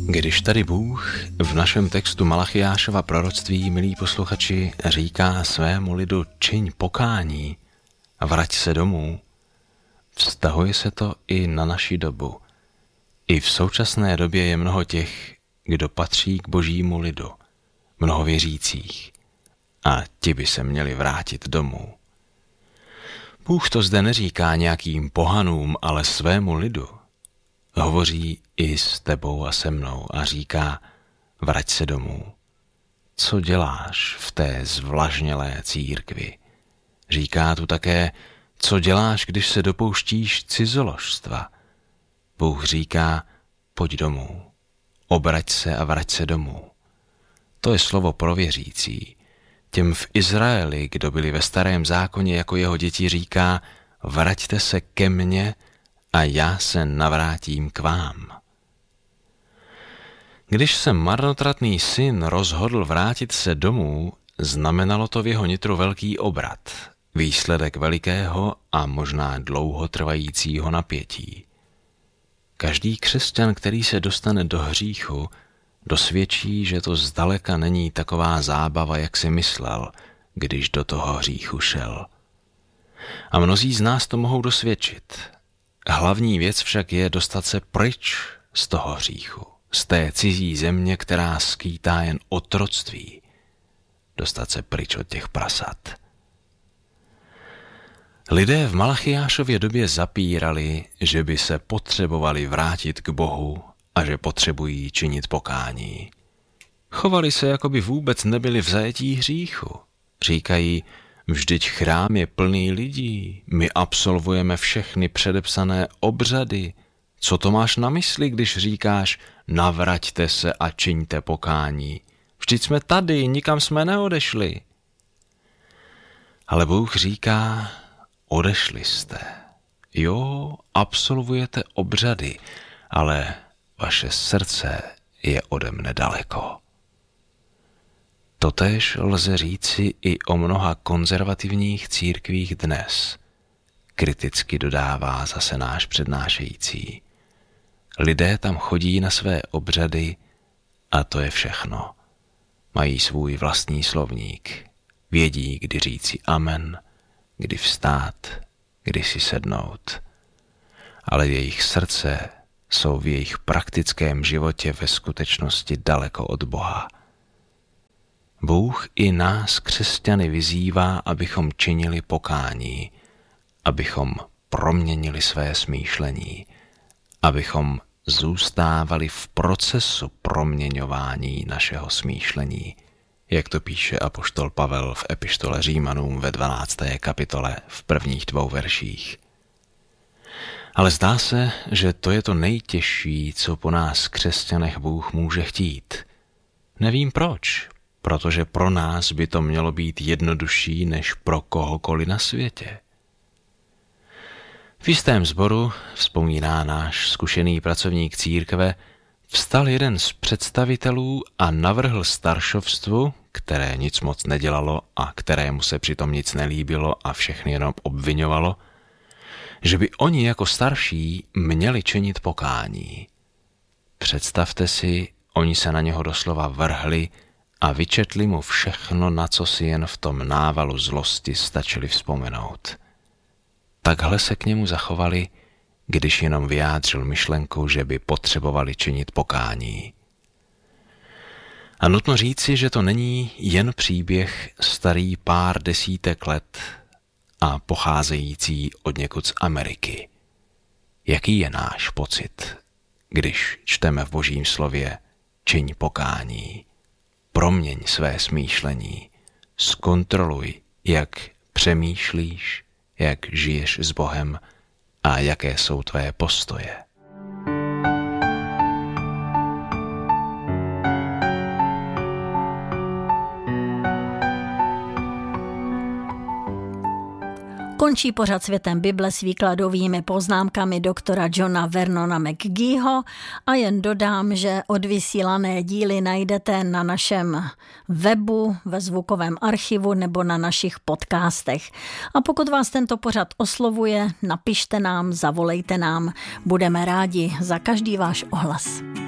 Když tady Bůh v našem textu Malachiášova proroctví, milí posluchači, říká svému lidu čiň pokání a vrať se domů, vztahuje se to i na naši dobu. I v současné době je mnoho těch, kdo patří k božímu lidu, mnoho věřících, a ti by se měli vrátit domů. Bůh to zde neříká nějakým pohanům, ale svému lidu. Hovoří i s tebou a se mnou a říká, vrať se domů. Co děláš v té zvlažnělé církvi? Říká tu také, co děláš, když se dopouštíš cizoložstva. Bůh říká, pojď domů, obrať se a vrať se domů. To je slovo pro věřící. Těm v Izraeli, kdo byli ve starém zákoně jako jeho děti, říká, vraťte se ke mně a já se navrátím k vám. Když se marnotratný syn rozhodl vrátit se domů, znamenalo to v jeho nitru velký obrat, výsledek velikého a možná dlouhotrvajícího napětí. Každý křesťan, který se dostane do hříchu, dosvědčí, že to zdaleka není taková zábava, jak si myslel, když do toho hříchu šel. A mnozí z nás to mohou dosvědčit. Hlavní věc však je dostat se pryč z toho hříchu, z té cizí země, která skýtá jen otroctví. Dostat se pryč od těch prasat. Lidé v Malachiášově době zapírali, že by se potřebovali vrátit k Bohu a že potřebují činit pokání. Chovali se, jako by vůbec nebyli v zajetí hříchu. Říkají, vždyť chrám je plný lidí, my absolvujeme všechny předepsané obřady. Co to máš na mysli, když říkáš, navraťte se a čiňte pokání? Vždyť jsme tady, nikam jsme neodešli. Ale Bůh říká, odešli jste. Jo, absolvujete obřady, ale vaše srdce je ode mne daleko. Totéž lze říci i o mnoha konzervativních církvích dnes, kriticky dodává zase náš přednášející. Lidé tam chodí na své obřady a to je všechno. Mají svůj vlastní slovník, vědí, kdy říci amen, kdy vstát, kdy si sednout. Ale jejich srdce jsou v jejich praktickém životě ve skutečnosti daleko od Boha. Bůh i nás, křesťany, vyzývá, abychom činili pokání, abychom proměnili své smýšlení, abychom zůstávali v procesu proměňování našeho smýšlení, jak to píše apoštol Pavel v epištole Římanům ve 12. kapitole v prvních 2 verších. Ale zdá se, že to je to nejtěžší, co po nás křesťanech Bůh může chtít. Nevím proč, protože pro nás by to mělo být jednodušší než pro kohokoliv na světě. V jistém sboru, vzpomíná náš zkušený pracovník církve, vstal jeden z představitelů a navrhl staršovstvu, které nic moc nedělalo a kterému se přitom nic nelíbilo a všechny jenom obviňovalo, že by oni jako starší měli činit pokání. Představte si, oni se na něho doslova vrhli a vyčetli mu všechno, na co si jen v tom návalu zlosti stačili vzpomenout. Takhle se k němu zachovali, když jenom vyjádřil myšlenku, že by potřebovali činit pokání. A nutno říci, že to není jen příběh starý pár desítek let a pocházející odněkud z Ameriky. Jaký je náš pocit, když čteme v Božím slově čiň pokání, proměň své smýšlení, zkontroluj, jak přemýšlíš, jak žiješ s Bohem a jaké jsou tvé postoje. Končí pořad Světem Bible s výkladovými poznámkami doktora Johna Vernona McGeeho a jen dodám, že odvysílané díly najdete na našem webu, ve zvukovém archivu nebo na našich podcastech. A pokud vás tento pořad oslovuje, napište nám, zavolejte nám, budeme rádi za každý váš ohlas.